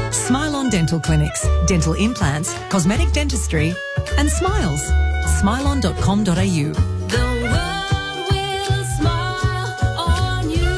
Smile-On Dental Clinics, dental implants, cosmetic dentistry and smiles. Smile-on.com.au. The world will smile on you.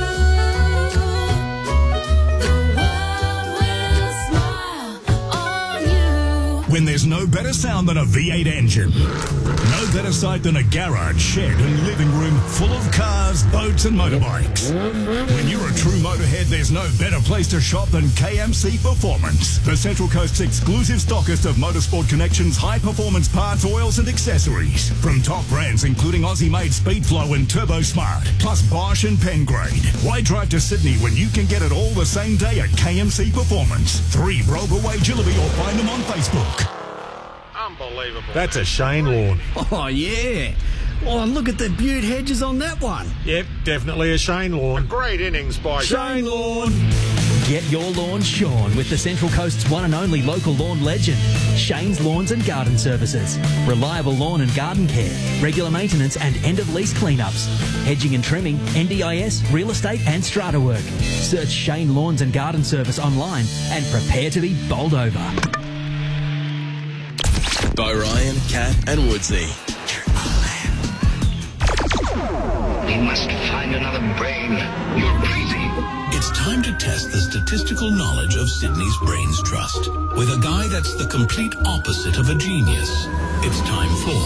The world will smile on you. When there's no better sound than a V8 engine. No better sight than a garage, shed and living room full of cars, boats and motorbikes. When you're a true motorhead, there's no better place to shop than KMC Performance, the Central Coast's exclusive stockist of Motorsport Connection's high-performance parts, oils and accessories. From top brands including Aussie-made Speedflow and Turbo Smart, plus Bosch and Pengrade. Why drive to Sydney when you can get it all the same day at KMC Performance? 3 Broga Way, Jillaby, or find them on Facebook. Unbelievable. That's a Shane lawn. Oh, yeah. Oh, look at the beaut hedges on that one. Yep, definitely a Shane lawn. Great innings by Shane lawn. Get your lawn shorn with the Central Coast's one and only local lawn legend, Shane's Lawns and Garden Services. Reliable lawn and garden care, regular maintenance and end-of-lease cleanups, hedging and trimming, NDIS, real estate and strata work. Search Shane Lawns and Garden Service online and prepare to be bowled over. By Ryan, Kat and Woodsy. We must find another brain. You're crazy. It's time to test the statistical knowledge of Sydney's Brains Trust with a guy that's the complete opposite of a genius. It's time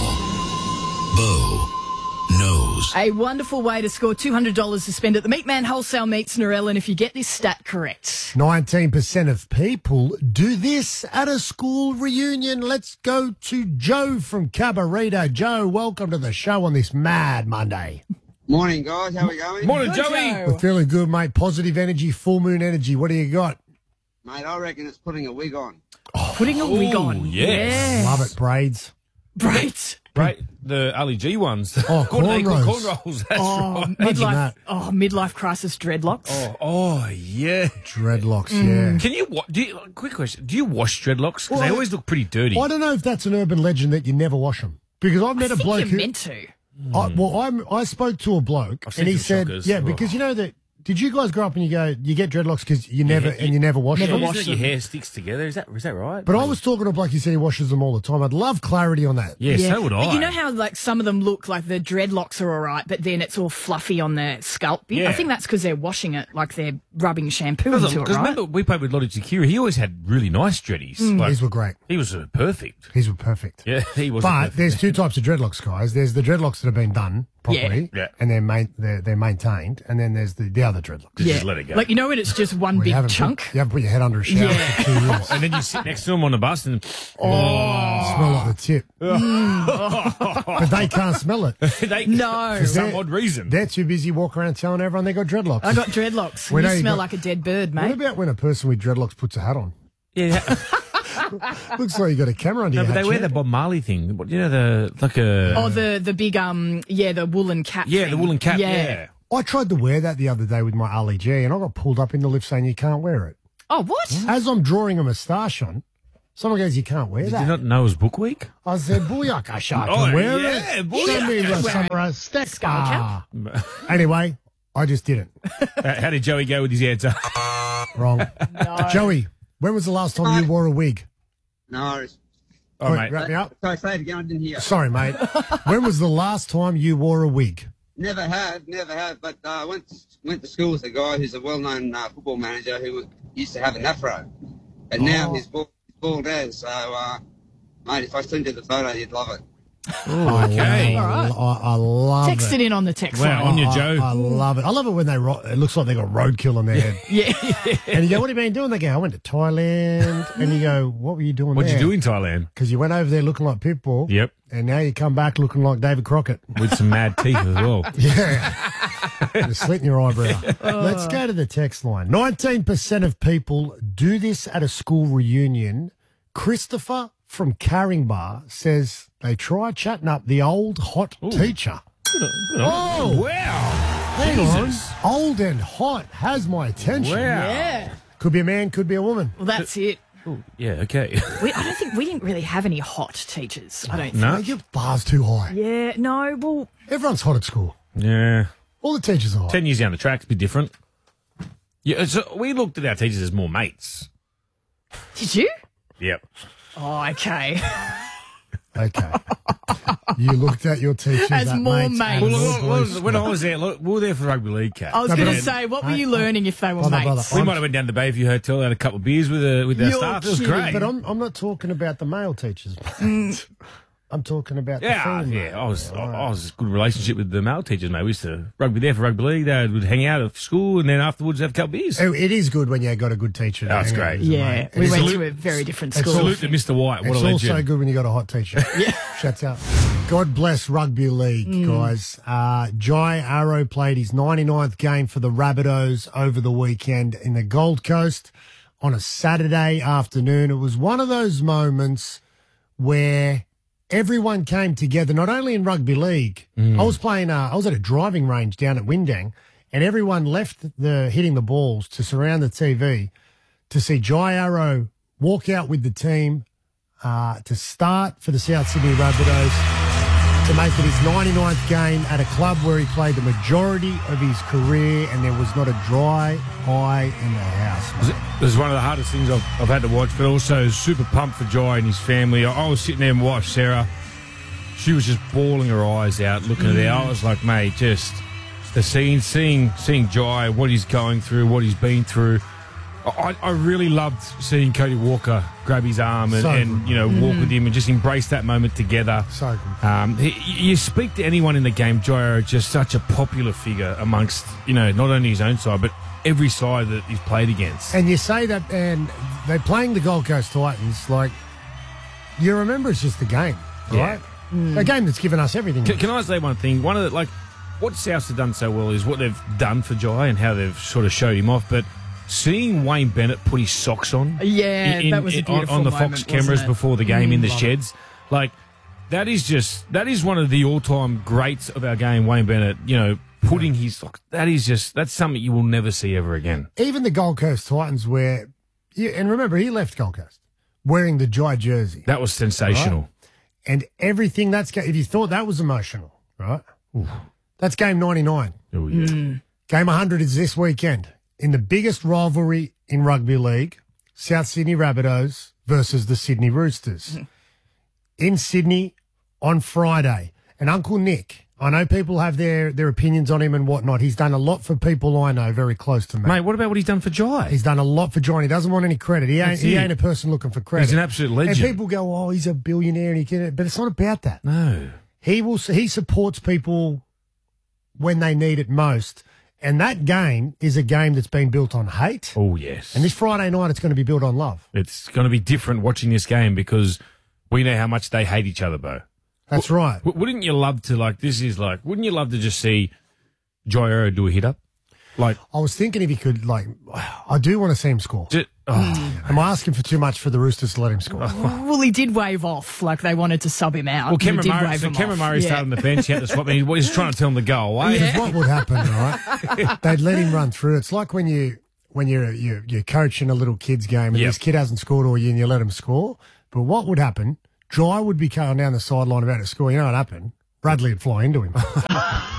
for Bo Knows. A wonderful way to score $200 to spend at the Meat Man Wholesale Meats Narellan if you get this stat correct. 19% of people do this at a school reunion. Let's go to Joe from Cabarita. Joe, welcome to the show on this mad Monday. Morning, guys. How are we going? Morning, Good, Joey. Joe. We're feeling good, mate. Positive energy, full moon energy. What do you got? Mate, I reckon it's putting a wig on. Putting a wig on. yes. Love it. Braids. Right. Right, the Ali G ones. Oh, Cornrows. cornrows. Cornrows, that's Oh, right. Imagine midlife. that. Oh, midlife crisis dreadlocks. Oh, yeah. Dreadlocks, yeah. Can you, quick question, do you wash dreadlocks? Because they always look pretty dirty. I don't know if that's an urban legend that you never wash them. Because I've met a bloke You're who... meant to. I spoke to a bloke I've and seen he some said, shockers. yeah, Oh. because you know that, did you guys grow up and you get dreadlocks because you never wash Never them? wash your hair sticks together. Is that right? But I was talking to a bloke, he said he washes them all the time. I'd love clarity on that. Yeah, so would I. But you know how like some of them look like the dreadlocks are all right, but then it's all fluffy on their scalp bit? Yeah. I think that's because they're washing it like they're rubbing shampoo into it, Because right? remember, we played with Lottie Takira. He always had really nice dreadies. Like, These were great. he was perfect. These were perfect. Yeah, he was. But perfect. there's 2 types of dreadlocks, guys. There's the dreadlocks that have been done properly, Yeah. and they're maintained, and then there's the other dreadlocks. Just let it go. Like, you know when it's just one Where you big haven't chunk? you haven't put your head under a shower Yeah. for 2 years. And then you sit next to him on the bus and Smell like the tip. But they can't smell it. No. for some odd reason. They're too busy walking around telling everyone they got dreadlocks. I got dreadlocks. We You know you smell got- like a dead bird, What mate. about when a person with dreadlocks puts a hat on? Yeah. Looks like you got a camera under No, your but hat. they wear Chad. the Bob Marley thing. What, you know, The big the woolen cap yeah, thing. the woolen cap. Yeah. I tried to wear that the other day with my Ali G, and I got pulled up in the lift saying you can't wear it. Oh, what? As I'm drawing a moustache on, someone goes, you can't wear Did that. you not know it was Book Week? I said, booyaka, I can Oh, wear yeah, it. booyaka. Send me Wear some it. respect. Skull cap. Anyway, I just didn't. How did Joey go with his answer? Wrong. Joey, when was the last time you wore a wig? No. Oh, Wait, mate. wrap me up. Sorry, say it again. I didn't hear. Sorry, mate. When was the last time you wore a wig? Never have. But I went to school with a guy who's a well-known football manager who used to have an afro. And now he's bald as. So, mate, if I send you the photo, you'd love it. Okay. All right. I love Text it. it in on the text Wow, line. on you, Joe. I love it. I love it when it looks like they got roadkill on their head. Yeah. And you go, what have you been doing? They go, I went to Thailand. And you go, what were you doing What'd there? you do in Thailand? Because you went over there looking like Pitbull. Yep. And now you come back looking like David Crockett. With some mad teeth as well. Yeah. You're slitting your eyebrow. Let's go to the text line. 19% of people do this at a school reunion. Christopher from Caringbah says they try chatting up the old hot teacher. Oh, wow. Hang Jesus. on. Old and hot has my attention. Wow. Yeah. Could be a man, could be a woman. Well, that's it. Ooh, yeah, okay. I don't think we didn't really have any hot teachers. I don't No? Hey, your bar's too high. think. Yeah, no, well, Everyone's hot at school. Yeah. All the teachers are hot. 10 years down the track, it's a bit different. Yeah, so we looked at our teachers as more mates. Did you? Yep. Oh, okay. Okay. You looked at your teachers As at more mates. mates. and Well, more boys. when I was there, look, we were there for rugby league, Cat. I was No, going but to say, what were you learning if they were mates? We might have went down to the Bayview Hotel, had a couple of beers with our You're staff. It was kidding. great. But I'm not talking about the male teachers. I'm talking about the Yeah, female. yeah. I was a good relationship with the male teachers, mate. We used to there for rugby league. They would hang out at school and then afterwards have a couple of beers. Oh, it is good when you got a good teacher. Oh, it's hang out great. with, Yeah, mate. we It's went al- to a very different it's school. Salute to Mr. White. What It's a also legend. good when you got a hot teacher. Yeah. Shuts up. God bless rugby league, guys. Jai Arrow played his 99th game for the Rabbitohs over the weekend in the Gold Coast on a Saturday afternoon. It was one of those moments where everyone came together, not only in rugby league. I was playing, I was at a driving range down at Windang, and everyone left hitting the balls to surround the TV to see Jai Arrow walk out with the team to start for the South Sydney Rabbitohs to make it his 99th game at a club where he played the majority of his career, and there was not a dry eye in the house. It was one of the hardest things I've had to watch, but also super pumped for Jai and his family. I was sitting there and watched Sarah. She was just bawling her eyes out looking at it. I was like, mate, just the scene, seeing Jai, what he's going through, what he's been through. I really loved seeing Cody Walker grab his arm and walk with him and just embrace that moment together. So good. You speak to anyone in the game, Jai Arrow is just such a popular figure amongst, not only his own side, but every side that he's played against. And you say that, and they're playing the Gold Coast Titans, like, you remember it's just a game, right? A game that's given us everything. Can I say one thing? One of the, what Souths have done so well is what they've done for Jai and how they've sort of showed him off, but seeing Wayne Bennett put his socks on, Yeah, that was a beautiful on the moment, Fox cameras wasn't it? before the game in the Love sheds, that is one of the all-time greats of our game. Wayne Bennett, putting his socks. That's something you will never see ever again. Even the Gold Coast Titans, and remember, he left Gold Coast wearing the Jai jersey. That was sensational. Right? And everything if you thought that was emotional, right? That's game 99. Oh yeah. Game 100 is this weekend in the biggest rivalry in rugby league, South Sydney Rabbitohs versus the Sydney Roosters. In Sydney on Friday. And Uncle Nick, I know people have their opinions on him and whatnot. He's done a lot for people I know very close to me. Mate, what about what he's done for Jai? He's done a lot for Jai. He doesn't want any credit. He ain't a person looking for credit. He's an absolute legend. And people go, oh, he's a billionaire and he can, but it's not about that. No. He supports people when they need it most. And that game is a game that's been built on hate. Oh, yes. And this Friday night, it's going to be built on love. It's going to be different watching this game because we know how much they hate each other, Bo. That's right. Wouldn't you love to, wouldn't you love to just see Jai Arrow do a hit up? I was thinking if he could, I do want to see him score. Am I asking for too much for the Roosters to let him score? Well, he did wave off, they wanted to sub him out. Well, He did wave Cameron him off. Murray started on the bench. He had to swap. He's trying to tell him to go away. Because what would happen, right? They'd let him run through. It's like when you're coaching a little kid's game and this kid hasn't scored all year and you let him score. But what would happen? Jai would be going down the sideline about to score. You know what happened? Bradley would fly into him.